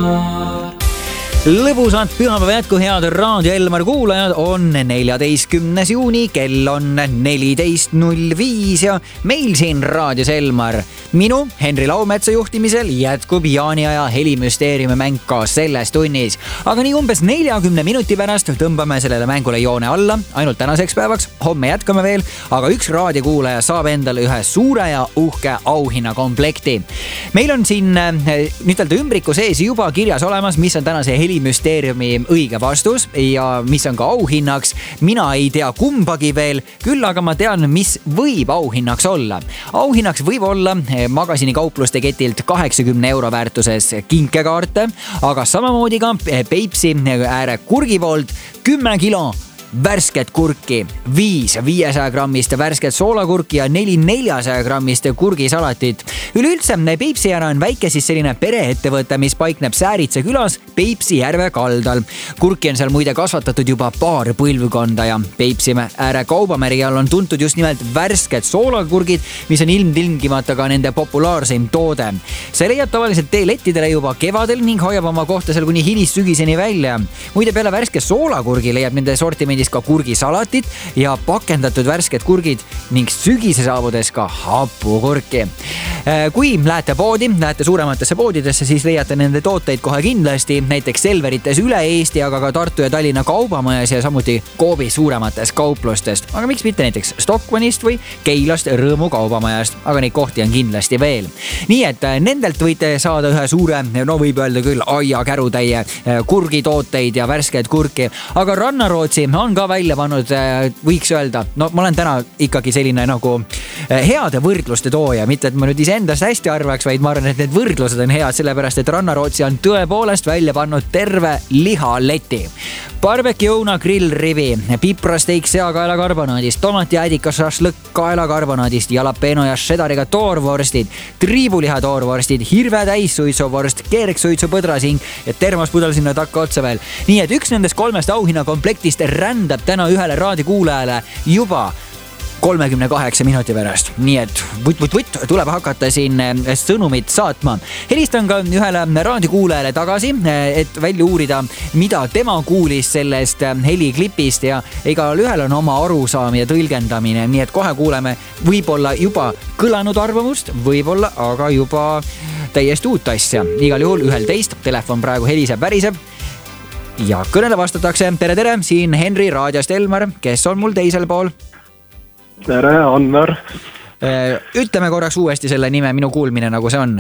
Lõbusat pühapäeva jätku, head Raadio Elmar kuulajad, on 14. juuni, kell on 14.05 ja meil siin Raadios Elmar minu, Henri Laumetsa juhtimisel jätkub jaaniaja helimüsteeriumi mäng ka selles tunnis. Aga nii umbes 40 minuti pärast tõmbame sellele mängule joone alla, ainult tänaseks päevaks, homme jätkame veel, aga üks raadiokuulaja saab endale ühe suure ja uhke auhinnakomplekti. Meil on siin ütelda ümbriku sees juba kirjas olemas, mis on tänase helimüsteeriumi õige vastus ja mis on ka auhinnaks. Mina ei tea kumbagi veel, küll aga ma tean, mis võib auhinnaks olla. Auhinnaks võib olla magasini kaupluste ketilt 80 euro väärtuses kinkekaarte, aga samamoodi ka Peipsi ääre kurgi poolt 10 kilo värsket kurki, 5 500 grammist värsket soolakurki ja 4 400 grammist kurgisalatit. Üleüldse Peipsi ääre on väike siis selline pereettevõte, mis paikneb Sääritse külas Peipsi järve kaldal. Kurki on seal muide kasvatatud juba paar põlvkonda ja Peipsi ääre kaubamärgi all on tuntud just nimelt värsked soolakurgid, mis on ilmtingimata ka nende populaarseim toode. See leiab tavaliselt tee lettidele juba kevadel ning hoiab oma kohta seal kuni hilissügiseni välja. Muide peale värske soolakurgi leiab nende sortimendis ka kurgisalatit ja pakendatud värsked kurgid ning sügise saabudes ka hapukurki. Kui lähete poodi, lähete suurematesse poodidesse, siis leiate nende tooteid kohe kindlasti, näiteks Selverites üle Eesti, aga ka Tartu ja Tallinna kaubamajas ja samuti Coopi suuremates kauplustest. Aga miks mitte näiteks Stockmannist või Keilast Rõõmu kaubamajast, aga neid kohti on kindlasti veel. Nii et nendelt võite saada ühe suure, no võib öelda küll aiakärutäie kurgitooteid ja värskeid kurki, aga Rannarootsi on ka välja pannud, võiks öelda, no ma olen täna ikkagi selline nagu heade võrdluste tooja, mitte et ma nüüd iseendast hästi arvaks, vaid ma arvan, et need võrdlused on head, sellepärast et Rannarootsi on tõepoolest välja pannud terve lihaleti. Barbecue grillrivi, piprasteik seakaela karbonaadist, tomatijäädikas šašlõkk kaela karbonaadist, jalapeno ja šedariga toorvorstid, triibuliha toorvorstid, hirve täissuitsuvorst, keeriksuitsu põdrasing ja termospudel sinna takka otsa veel. Nii et üks nendest 3 auhinnakomplektist rändab täna ühele raadikuulajale juba 38 minuti pärast. Nii et tuleb hakata siin sõnumit saatma. Helistan ka ühele raadikuulajale tagasi, et välja uurida, mida tema kuulis sellest heliklipist ja igal ühel on oma arusaam ja tõlgendamine. Nii et kohe kuuleme võib-olla juba kõlanud arvamust, võib-olla aga juba täiesti uut asja. Igal juhul 11, telefon praegu heliseb, väriseb. Ja kõnele vastatakse. Tere, siin Henri Raadiost Elmar, kes on mul teisel pool? Tere, Anvar. Ütleme korraks uuesti selle nime, minu kuulmine nagu see on.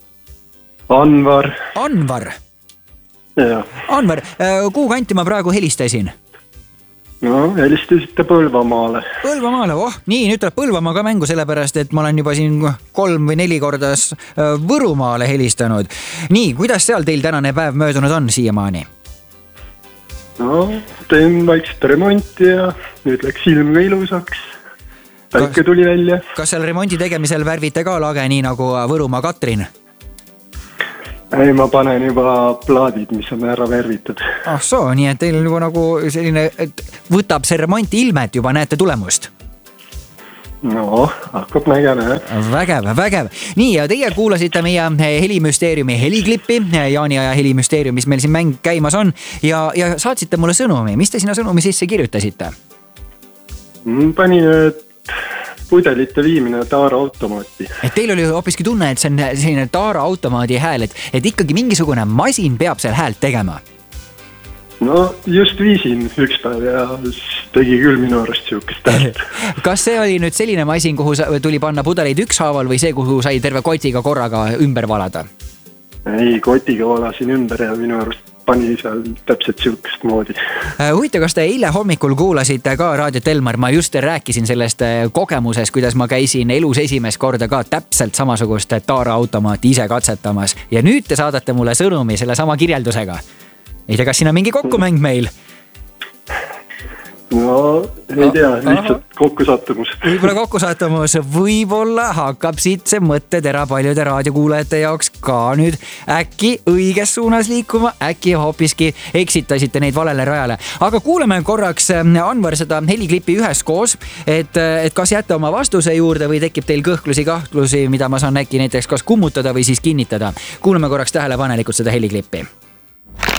Anvar. Anvar? Ja. Anvar, kuhu kanti ma praegu helistasin? No, helistasite Põlvamaale. Põlvamaale, nii, nüüd tuleb Põlvamaa ka mängu, sellepärast, et ma olen juba siin 3 või 4 korda Võrumaale helistanud. Nii, kuidas seal teil tänane päev möödunud on siiamaani? No, teen vaikselt remonti ja nüüd läks ilm ka ilusaks. Päike tuli välja. Kas seal remondi tegemisel värvite ka lage nii nagu Võrumaa Katrin? Ei, ma panen juba plaadid, mis on ära värvitud. Soo, nii et teil on juba nagu selline, et võtab see remont ilmet, juba näete tulemust? No, hakkab nägema. Vägev. Nii, ja teie kuulasite meie helimüsteeriumi heliklippi, jaaniaja helimüsteerium, mis meil siin mäng käimas on, ja saatsite mulle sõnumi. Mis te sinna sõnumi sisse kirjutasite? Panin, et pudelite viimine Taara automaati. Et teil oli hoopiski tunne, et see on selline Taara automaadi hääl, et ikkagi mingisugune masin peab seal häält tegema. No, just viisin üks päev ja tegi küll minu arust siukest häält. Kas see oli nüüd selline masin, kuhu tuli panna pudeleid ükshaaval või see, kuhu sai terve kotiga korraga ümber valada? Ei, kotiga valasin ümber ja minu arust pani seal täpselt siukest moodi. Huvitav, kas te eile hommikul kuulasite ka Raadiot Elmar? Ma just rääkisin sellest kogemusest, kuidas ma käisin elus esimest korda ka täpselt samasugust Taara automaati ise katsetamas. Ja nüüd te saadate mulle sõnumi selle sama kirjeldusega. Ei tea, kas siin on mingi kokkumäng meil? no ei tea, lihtsalt kokkusattumus. Võib-olla kokkusattumus, võib-olla hakkab siit see mõttetera paljude raadiokuulajate jaoks ka nüüd äkki õiges suunas liikuma, äkki hoopiski eksitasite neid valele rajale. Aga kuuleme korraks, Anvar, seda heliklippi üheskoos, et kas jätta oma vastuse juurde või tekib teil kõhklusi-kahtlusi, mida ma saan äkki näiteks kas kummutada või siis kinnitada. Kuuleme korraks tähelepanelikult seda heliklippi.